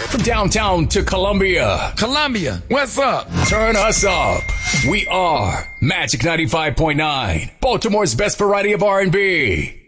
From downtown to Columbia. Columbia, what's up? Turn us up. We are Magic 95.9, Baltimore's best variety of R&B.